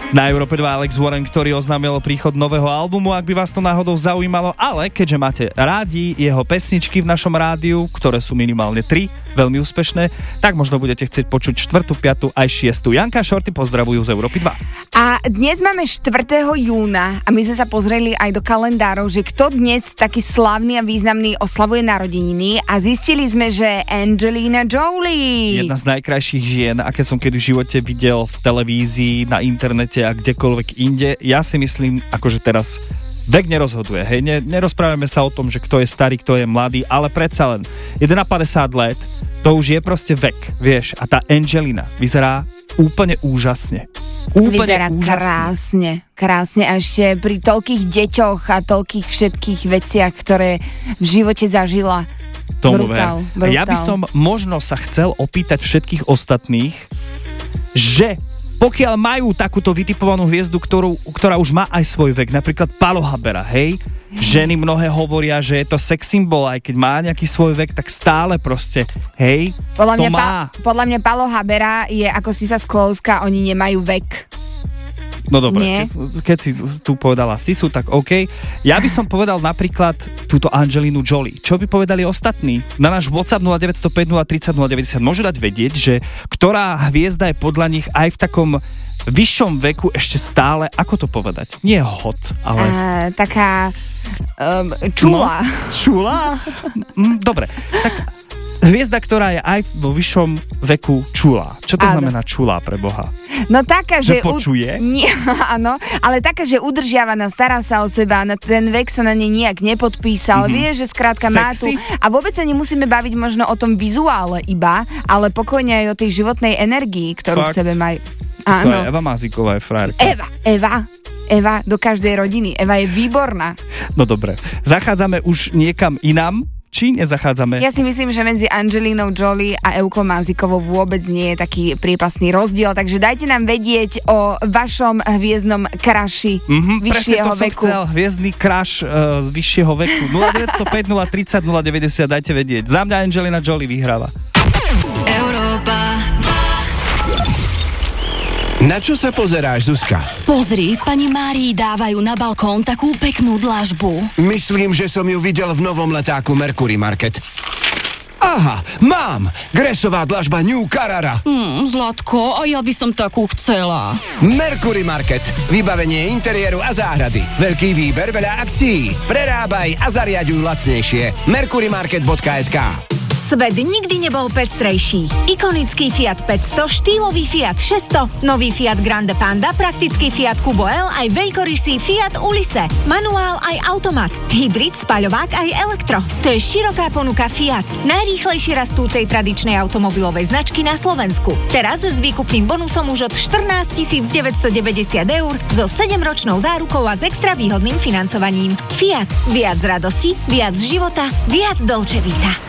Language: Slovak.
Na Európe 2 Alex Warren, ktorý oznámil príchod nového albumu, ak by vás to náhodou zaujímalo, ale keďže máte rádi jeho pesničky v našom rádiu, ktoré sú minimálne 3, veľmi úspešné, tak možno budete chcieť počuť 4., 5. aj 6. Janka a Shorty pozdravujú z Európy 2. A dnes máme 4. júna a my sme sa pozreli aj do kalendárov, že kto dnes taký slávny a významný oslavuje narodeniny a zistili sme, že Angelina Jolie. Jedna z najkrajších žien, aké som kedy v živote videl v televízii, na internete a kdekoľvek inde. Ja si myslím, akože teraz vek nerozhoduje, hej, nerozprávame sa o tom, že kto je starý, kto je mladý, ale predsa len 51 let, to už je proste vek, vieš, a tá Angelina vyzerá úplne úžasne. Vyzerá krásne a ešte pri toľkých deťoch a toľkých všetkých veciach, ktoré v živote zažila. Brutál. Ja by som možno sa chcel opýtať všetkých ostatných, že pokiaľ majú takúto vytipovanú hviezdu, ktorá už má aj svoj vek, napríklad Paolo Habera, hej, ženy mnohé hovoria, že je to sex symbol, aj keď má nejaký svoj vek, tak stále proste, hej, Podľa mňa Paolo Habera je ako Sisa Sklovská, oni nemajú vek. No dobre, keď si tu povedala Sisu, tak OK. Ja by som povedal napríklad túto Angelinu Jolie. Čo by povedali ostatní? Na náš WhatsApp 0905 030 090 môžu dať vedieť, že ktorá hviezda je podľa nich aj v takom vyššom veku ešte stále, ako to povedať? Nie hot, ale... Taká čula. No, čula? Dobre, tak hviezda, ktorá je aj vo vyššom veku čula. Čo to znamená čula pre Boha? No taká, že počuje? Nie, áno, ale taká, že udržiavaná, stará sa o seba, na ten vek sa na nej nejak nepodpísal, vie, že skrátka má tu. A vôbec sa nemusíme baviť možno o tom vizuále iba, ale pokojne aj o tej životnej energii, ktorú v sebe majú. Áno. To je Eva Mazíková, je frajerka. Eva do každej rodiny. Eva je výborná. No dobre, zachádzame už niekam inám. Či nezachádzame? Ja si myslím, že medzi Angelinou Jolie a Evkou Mazikovou vôbec nie je taký priepasný rozdiel, takže dajte nám vedieť o vašom hviezdnom kraši vyššieho veku. Presne to som chcel, hviezdny kraš z vyššieho veku. 0905 030 090, dajte vedieť. Za mňa Angelina Jolie vyhráva. Európa. Na čo sa pozeráš, Zuzka? Pozri, pani Márii dávajú na balkón takú peknú dlažbu. Myslím, že som ju videl v novom letáku Mercury Market. Aha, mám! Gresová dlažba New Carrara. Zlatko, a ja by som takú chcela. Mercury Market. Vybavenie interiéru a záhrady. Veľký výber, veľa akcií. Prerábaj a zariaďuj lacnejšie. mercurymarket.sk. Svet nikdy nebol pestrejší. Ikonický Fiat 500, štýlový Fiat 600, nový Fiat Grande Panda, praktický Fiat Kubo L, aj veľkorysý Fiat Ulisse. Manuál aj automat, hybrid, spaľovák aj elektro. To je široká ponuka Fiat, najrýchlejšie rastúcej tradičnej automobilovej značky na Slovensku. Teraz s výkupným bonusom už od 14 990 eur so 7-ročnou zárukou a s extra výhodným financovaním. Fiat. Viac radosti, viac života, viac Dolce Vita.